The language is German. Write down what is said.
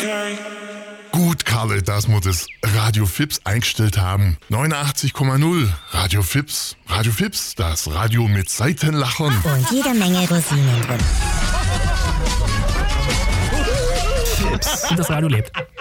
Gut, Karle, dass wir das Radio Fips eingestellt haben. 89,0 Radio Fips. Radio Fips, das Radio mit Seitenlachern. Und jede Menge Rosinen drin. Und das Radio lebt.